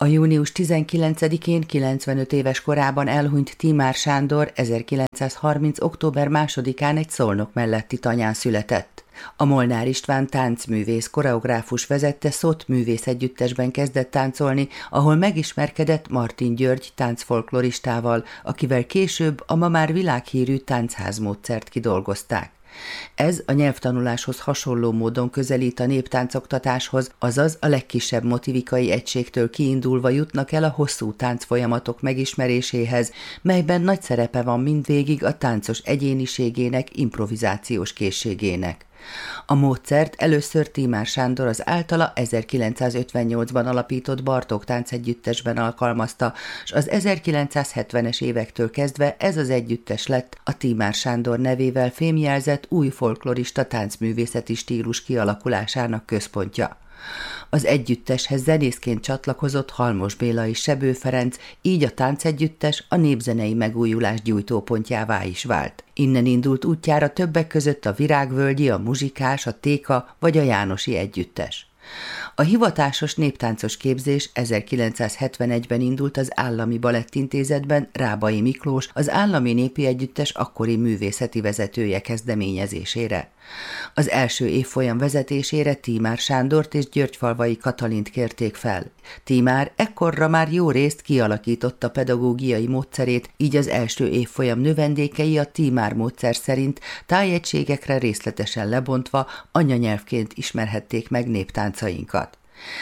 A június 19-én 95 éves korában elhunyt Tímár Sándor 1930. október 2-án egy Szolnok melletti tanyán született. A Molnár István táncművész koreográfus vezette Szot művészegyüttesben kezdett táncolni, ahol megismerkedett Martin György táncfolkloristával, akivel később a ma már világhírű táncházmódszert kidolgozták. Ez a nyelvtanuláshoz hasonló módon közelít a néptáncoktatáshoz, azaz a legkisebb motivikai egységtől kiindulva jutnak el a hosszú táncfolyamatok megismeréséhez, melyben nagy szerepe van mindvégig a táncos egyéniségének, improvizációs készségének. A módszert először Tímár Sándor az általa 1958-ban alapított Bartók táncegyüttesben alkalmazta, és az 1970-es évektől kezdve ez az együttes lett a Tímár Sándor nevével fémjelzett új folklorista táncművészeti stílus kialakulásának központja. Az együtteshez zenészként csatlakozott Halmos Béla és Sebő Ferenc, így a táncegyüttes a népzenei megújulás gyújtópontjává is vált. Innen indult útjára többek között a Virágvölgyi, a Muzsikás, a Téka vagy a Jánosi együttes. A hivatásos néptáncos képzés 1971-ben indult az Állami Balettintézetben Rábai Miklós, az Állami Népi Együttes akkori művészeti vezetője kezdeményezésére. Az első évfolyam vezetésére Tímár Sándort és Györgyfalvai Katalint kérték fel. Tímár ekkorra már jó részt kialakította pedagógiai módszerét, így az első évfolyam növendékei a Tímár módszer szerint tájegységekre részletesen lebontva anyanyelvként ismerhették meg néptáncainkat.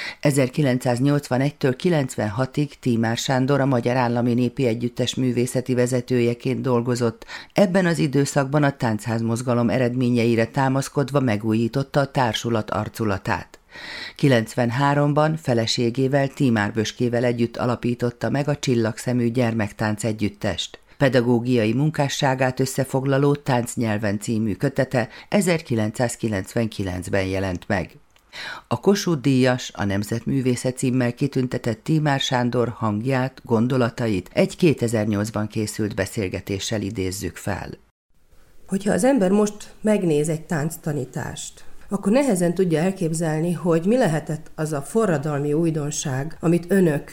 1981-től 96-ig Tímár Sándor a Magyar Állami Népi Együttes művészeti vezetőjeként dolgozott. Ebben az időszakban a táncházmozgalom eredményeire támaszkodva megújította a társulat arculatát. 93-ban feleségével, Tímár Böskével együtt alapította meg a Csillagszemű gyermektánc együttest. Pedagógiai munkásságát összefoglaló Táncnyelven című kötete 1999-ben jelent meg. A Kossuth-díjas, a Nemzetművésze címmel kitüntetett Tímár Sándor hangját, gondolatait egy 2008-ban készült beszélgetéssel idézzük fel. Hogyha az ember most megnéz egy tánctanítást, akkor nehezen tudja elképzelni, hogy mi lehetett az a forradalmi újdonság, amit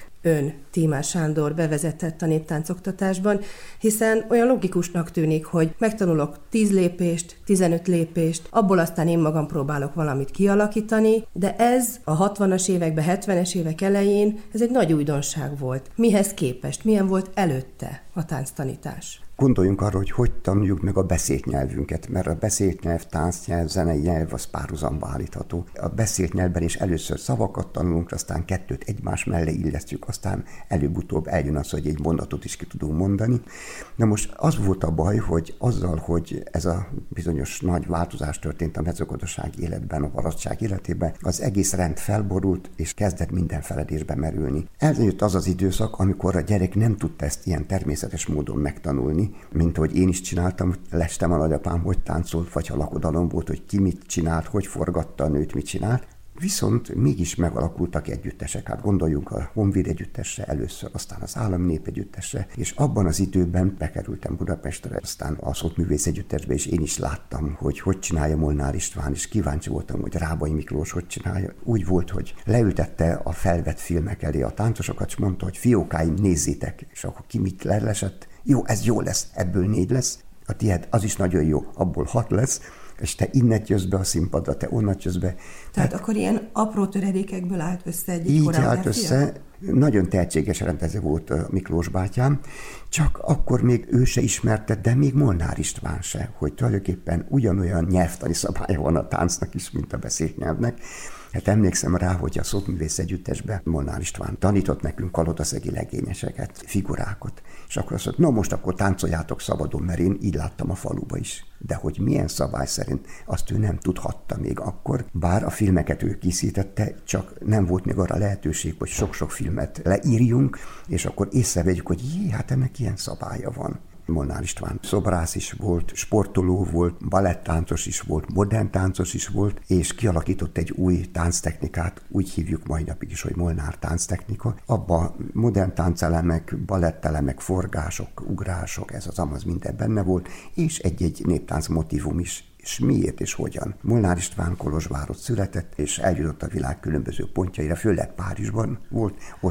ön Tímár Sándor bevezetett a néptáncoktatásban, hiszen olyan logikusnak tűnik, hogy megtanulok 10 lépést, 15 lépést, abból aztán én magam próbálok valamit kialakítani, de ez a 60-as években, 70-es évek elején ez egy nagy újdonság volt. Mihez képest? Milyen volt előtte a tánctanítás? Gondoljunk arra, hogy tanuljuk meg a beszélt nyelvünket, mert a beszélt nyelv, táncnyelv, zenei nyelv az párhuzamba állítható. A beszélt nyelvben is először szavakat tanulunk, aztán kettőt egymás mellé illesztjük, aztán előbb-utóbb eljön az, hogy egy mondatot is ki tudunk mondani. Na most az volt a baj, hogy azzal, hogy ez a bizonyos nagy változás történt a mezőgazdaság életben, a parasztság életében, az egész rend felborult, és kezdett minden feledésbe merülni. Eljött az az időszak, amikor a gyerek nem tudta ezt ilyen természetes módon megtanulni, mint ahogy én is csináltam, lestem a nagyapám, hogy táncolt, vagy ha lakodalom volt, hogy ki mit csinált, hogy forgatta a nőt, mit csinált. Viszont mégis megalakultak együttesek. Hát gondoljunk a Honvéd együttesre először, aztán az Állami Népegyüttesre, és abban az időben bekerültem Budapestre, aztán a Szotművész Együttesbe, és én is láttam, hogy csinálja Molnár István, és kíváncsi voltam, hogy Rábai Miklós hogy csinálja. Úgy volt, hogy leültette a felvett filmek elé a táncosokat, és mondta, hogy fiókáim, nézzétek, és akkor ki mit lelesett. Jó, ez jó lesz, ebből 4 lesz, a tiéd az is nagyon jó, abból 6 lesz, és te innent jössz be a színpadra, te onnat jössz be. Tehát akkor ilyen apró töredékekből állt össze egy így állt össze, nagyon tehetséges rendező volt a Miklós bátyám, csak akkor még ő se ismerte, de még Molnár István se, hogy tulajdonképpen ugyanolyan nyelvtani szabálya van a táncnak is, mint a beszélt nyelvnek. Hát emlékszem rá, hogy a Szotművész Együttesben Molnár István tanított nekünk kalotaszegi legényeseket, figurákat, és akkor azt mondta, no most akkor táncoljátok szabadon, mert én így láttam a faluba is. De hogy milyen szabály szerint, azt ő nem tudhatta még akkor, bár a filmeket ő készítette, csak nem volt még arra lehetőség, hogy sok-sok filmet leírjunk, és akkor észrevegyük, hogy hát ennek ilyen szabálya van. Molnár István szobrász is volt, sportoló volt, balettáncos is volt, modern táncos is volt, és kialakított egy új tánctechnikát, úgy hívjuk mai napig is, hogy Molnár tánctechnika. Abba modern táncelemek, balettelemek, forgások, ugrások, ez az amaz minden benne volt, és egy-egy néptánc motívum is. És miért és hogyan. Molnár István Kolozsvárott született, és eljutott a világ különböző pontjaira, főleg Párizsban volt, ott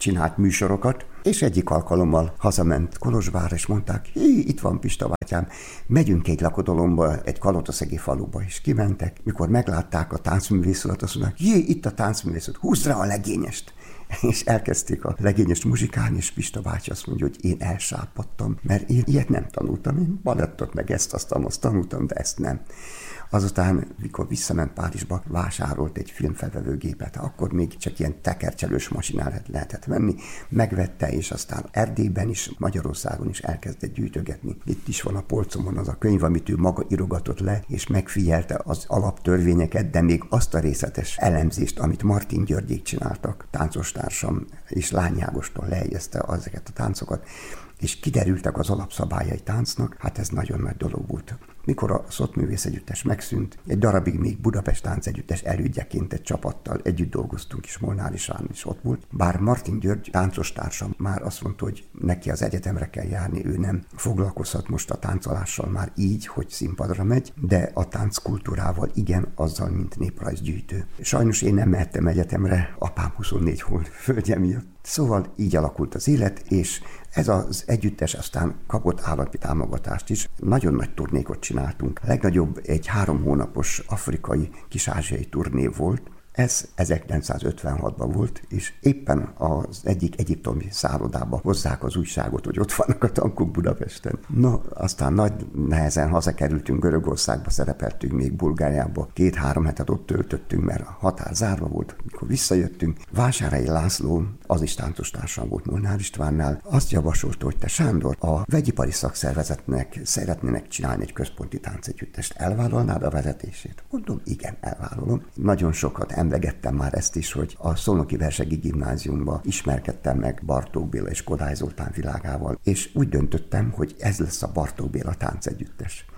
csinált műsorokat, és egyik alkalommal hazament Kolozsvárra, és mondták, itt van Pista bátyám, megyünk egy lakodalomba, egy kalotaszegi faluba, és kimentek. Mikor meglátták a táncművész urat, azt mondták, itt a táncművész urat, húzd rá a legényest! És elkezdték a legényest muzsikálni, és Pista bácsi azt mondja, hogy én elsápadtam, mert én ilyet nem tanultam, én balettot meg ezt tanultam, de ezt nem. Azután, mikor visszament Párizsba, vásárolt egy filmfelvevőgépet, akkor még csak ilyen tekercselős masinát lehetett venni, megvette, és aztán Erdélyben is, Magyarországon is elkezdett gyűjtögetni. Itt is van a polcomon az a könyv, amit ő maga írogatott le, és megfigyelte az alaptörvényeket, de még azt a részletes elemzést, amit Martin Györgyék csináltak, táncostársam, és Lány Ágoston lejegyezte ezeket a táncokat, és kiderültek az alapszabályai táncnak, hát ez nagyon nagy dolog volt. Mikor a Szottművész Együttes megszűnt, egy darabig még Budapest Táncegyüttes elődjeként egy csapattal együtt dolgoztunk, és Molnár István is ott volt. Bár Martin György táncostársam már azt mondta, hogy neki az egyetemre kell járni, ő nem foglalkozhat most a táncolással már így, hogy színpadra megy, de a tánckultúrával igen, azzal, mint néprajzgyűjtő. Sajnos én nem mehettem egyetemre, apám 24 hónap földje miatt. Szóval így alakult az élet, és ez az együttes aztán kapott állami támogatást is. Nagyon nagy turnékot csináltunk. A legnagyobb egy 3 hónapos afrikai kis-ázsiai turné volt. Ez 1956-ban volt, és éppen az egyik egyiptomi szállodába hozzák az újságot, hogy ott vannak a tankok Budapesten. No, aztán nagy nehezen hazakerültünk Görögországba, szerepeltünk még Bulgáriába. 2-3 hetet ott töltöttünk, mert a határ zárva volt. Mikor visszajöttünk, Vásárhelyi László, az is táncostársam volt Molnár Istvánnál, azt javasolta, hogy te Sándor, a vegyipari szakszervezetnek szeretnének csinálni egy központi táncegyüttest. Elvállalnád a vezetését? Mondom, igen, elvállalom. Nagyon sokat emlegettem már ezt is, hogy a Szolnoki Versegi Gimnáziumban ismerkedtem meg Bartók Béla és Kodály Zoltán világával, és úgy döntöttem, hogy ez lesz a Bartók Béla táncegyüttes.